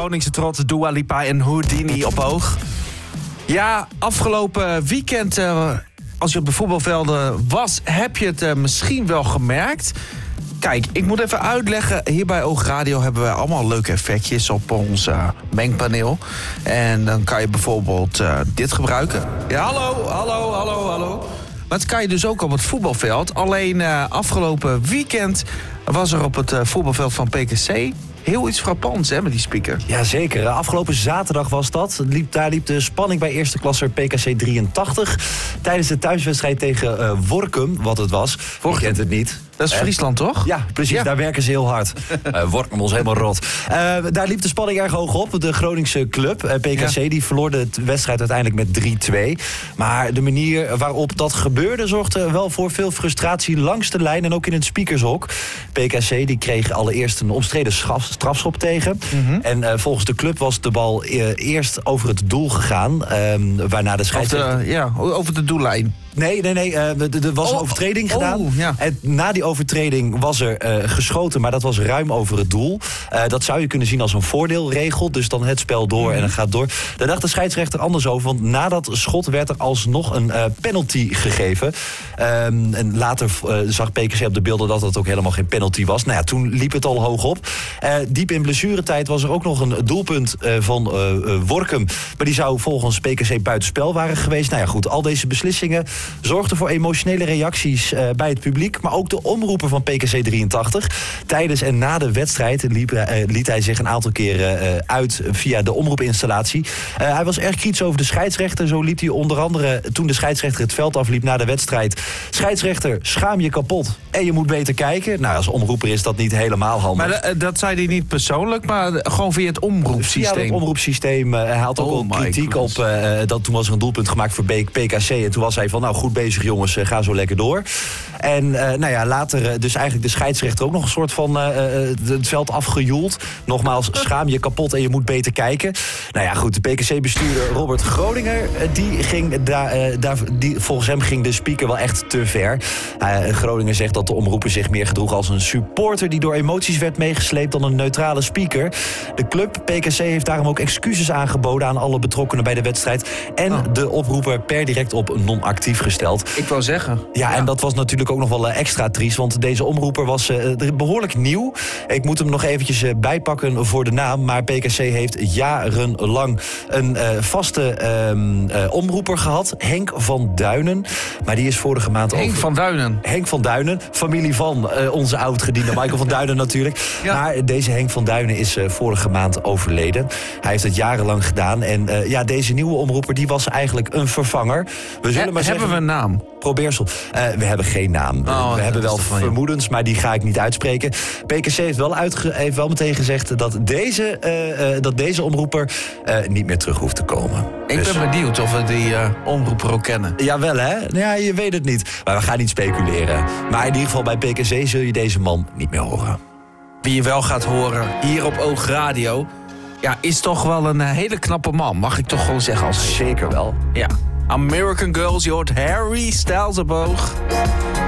Groningse trots Dua Lipa en Houdini op oog. Ja, afgelopen weekend, als je op de voetbalvelden was, heb je het misschien wel gemerkt. Kijk, ik moet even uitleggen. Hier bij Oogradio hebben we allemaal leuke effectjes op ons mengpaneel. En dan kan je bijvoorbeeld dit gebruiken. Ja, hallo. Maar dat kan je dus ook op het voetbalveld. Alleen afgelopen weekend was er op het voetbalveld van PKC heel iets frappants, hè, met die speaker. Jazeker. Afgelopen zaterdag was dat. Daar liep de spanning bij eerste klasser PKC 83. Tijdens de thuiswedstrijd tegen Workum, wat het was. Je kent het niet. Dat is Friesland, toch? Ja, precies. Ja. Daar werken ze heel hard. Workum ons helemaal rot. Daar liep de spanning erg hoog op. De Groningse club, PKC, die verloor de wedstrijd uiteindelijk met 3-2. Maar de manier waarop dat gebeurde zorgde wel voor veel frustratie langs de lijn en ook in het speakershok. PKC die kreeg allereerst een omstreden strafschop tegen. Mm-hmm. En volgens de club was de bal eerst over het doel gegaan. Waarna de scheidsrechter... over de doellijn. Nee. Er was een overtreding gedaan. Ja. En na die overtreding was er geschoten, maar dat was ruim over het doel. Dat zou je kunnen zien als een voordeelregel. Dus dan het spel door en het gaat door. Daar dacht de scheidsrechter anders over. Want na dat schot werd er alsnog een penalty gegeven. En later zag PKC op de beelden dat dat ook helemaal geen penalty was. Nou ja, toen liep het al hoog op. Diep in blessuretijd was er ook nog een doelpunt van Workum. Maar die zou volgens PKC buitenspel waren geweest. Nou ja, goed, al deze beslissingen zorgde voor emotionele reacties bij het publiek, maar ook de omroeper van PKC 83. Tijdens en na de wedstrijd liet hij zich een aantal keren uit via de omroepinstallatie. Hij was erg kritisch over de scheidsrechter. Zo liep hij onder andere toen de scheidsrechter het veld afliep na de wedstrijd. Scheidsrechter, schaam je kapot en je moet beter kijken. Nou, als omroeper is dat niet helemaal handig. Maar dat zei hij niet persoonlijk, maar gewoon via het omroepsysteem. Via het omroepsysteem. Hij had ook al kritiek op dat toen was er een doelpunt gemaakt voor PKC. En toen was hij van, nou goed bezig jongens, ga zo lekker door. En later dus eigenlijk de scheidsrechter ook nog een soort van het veld afgejoeld. Nogmaals, schaam je kapot en je moet beter kijken. Nou ja, goed, de PKC-bestuurder Robert Groninger, volgens hem ging de speaker wel echt te ver. Groninger zegt dat de omroeper zich meer gedroeg als een supporter die door emoties werd meegesleept dan een neutrale speaker. De club PKC heeft daarom ook excuses aangeboden aan alle betrokkenen bij de wedstrijd en de oproeper per direct op non-actief gesteld. Ik wou zeggen. Ja, en dat was natuurlijk ook nog wel extra triest, want deze omroeper was behoorlijk nieuw. Ik moet hem nog eventjes bijpakken voor de naam, maar PKC heeft jarenlang een vaste omroeper gehad, Henk van Duinen. Maar die is vorige maand Henk van Duinen, familie van onze oud-gediende Michael van Duinen natuurlijk. Ja. Maar deze Henk van Duinen is vorige maand overleden. Hij heeft het jarenlang gedaan en deze nieuwe omroeper die was eigenlijk een vervanger. We zullen maar zeggen, hebben we een naam? Probeersel. We hebben geen naam. We hebben wel vermoedens, maar die ga ik niet uitspreken. PKC heeft wel meteen gezegd dat deze omroeper niet meer terug hoeft te komen. Ik ben benieuwd of we die omroeper ook kennen. Jawel, hè? Ja, je weet het niet. Maar we gaan niet speculeren. Maar in ieder geval bij PKC zul je deze man niet meer horen. Wie je wel gaat horen hier op Oogradio, is toch wel een hele knappe man. Mag ik toch gewoon zeggen als... Zeker wel. Ja. American Girls, je hoort Harry Styles op oog.